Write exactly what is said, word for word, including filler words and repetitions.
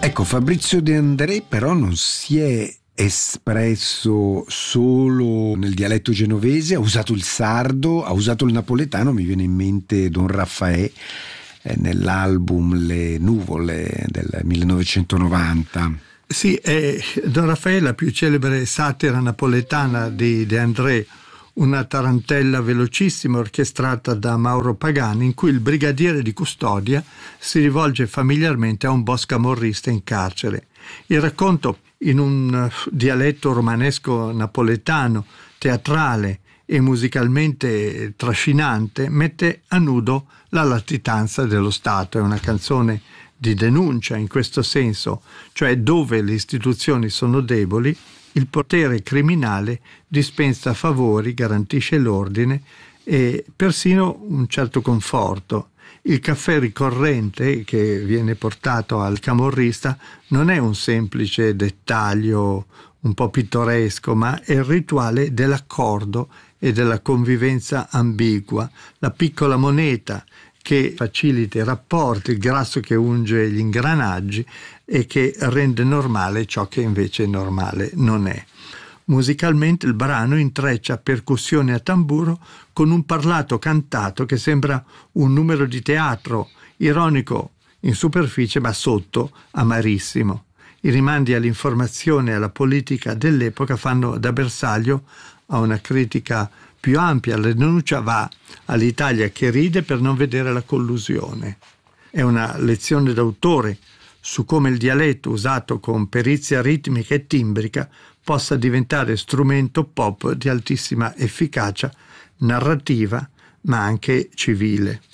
Ecco, Fabrizio De André però non si è espresso solo nel dialetto genovese, ha usato il sardo, ha usato il napoletano. Mi viene in mente Don Raffaè eh, nell'album Le Nuvole del millenovecentonovanta. Sì, è Don Raffaè, la più celebre satira napoletana di De André, una tarantella velocissima orchestrata da Mauro Pagani, in cui il brigadiere di custodia si rivolge familiarmente a un boss camorrista in carcere. Il racconto, in un dialetto romanesco napoletano, teatrale e musicalmente trascinante, mette a nudo la latitanza dello Stato. È una canzone di denuncia in questo senso, cioè dove le istituzioni sono deboli, il potere criminale dispensa favori, garantisce l'ordine e persino un certo conforto. Il caffè ricorrente che viene portato al camorrista non è un semplice dettaglio un po' pittoresco, ma è il rituale dell'accordo e della convivenza ambigua, la piccola moneta che facilita i rapporti, il grasso che unge gli ingranaggi e che rende normale ciò che invece normale non è. Musicalmente il brano intreccia percussioni a tamburo con un parlato cantato che sembra un numero di teatro, ironico in superficie ma sotto amarissimo. I rimandi all'informazione e alla politica dell'epoca fanno da bersaglio a una critica più ampia. La denuncia va all'Italia che ride per non vedere la collusione. È una lezione d'autore su come il dialetto usato con perizia ritmica e timbrica possa diventare strumento pop di altissima efficacia narrativa ma anche civile.